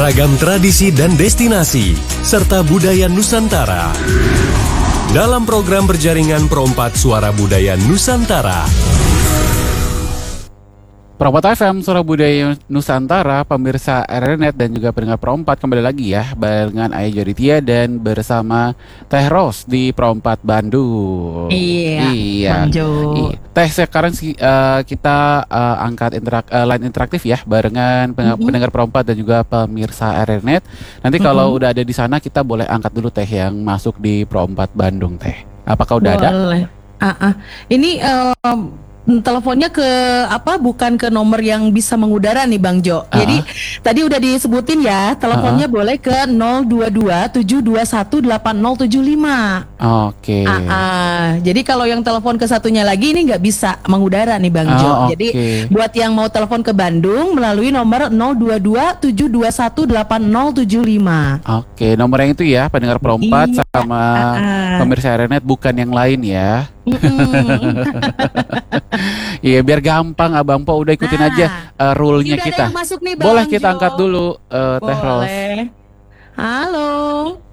Ragam tradisi dan destinasi, serta budaya Nusantara. Dalam program berjaringan Perompat Suara Budaya Nusantara. Perompat FM Suara Budaya Nusantara, pemirsa RRNet dan juga pendengar Perompat, kembali lagi ya barengan Aya Joditia dan bersama Teh Ros di Perompat Bandung. Iya. Teh, sekarang kita angkat line interaktif ya barengan pendengar Perompat dan juga pemirsa RRNet. Nanti kalau udah ada di sana kita boleh angkat dulu Teh yang masuk di Perompat Bandung, Teh. Apakah udah boleh. Ini teleponnya ke bukan ke nomor yang bisa mengudara nih Bang Jo. Jadi tadi udah disebutin ya, teleponnya boleh ke 022-721-8075. Oke. Jadi kalau yang telepon ke satunya lagi ini nggak bisa mengudara nih Bang Jo. Jadi buat yang mau telepon ke Bandung melalui nomor 022-721-8075. Oke, nomor yang itu ya pendengar Perompat sama pemirsa RRNet, bukan yang lain ya. Iya, biar gampang Abang Po, udah ikutin aja rule-nya kita. Nih, boleh kita angkat dulu Teh Ros. Halo.